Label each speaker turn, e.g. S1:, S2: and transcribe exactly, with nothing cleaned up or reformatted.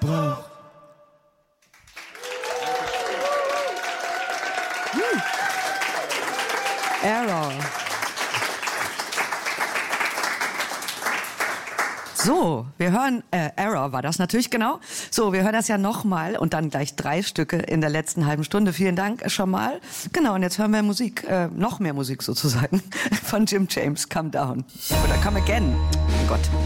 S1: brauche.
S2: Hm. Error. So, wir hören, äh, Error war das natürlich, genau. So, wir hören das ja nochmal und dann gleich drei Stücke in der letzten halben Stunde. Vielen Dank schon mal. Genau, und jetzt hören wir Musik, äh, noch mehr Musik sozusagen, von Jim James, Come Down. Oder Come Again, oh Gott.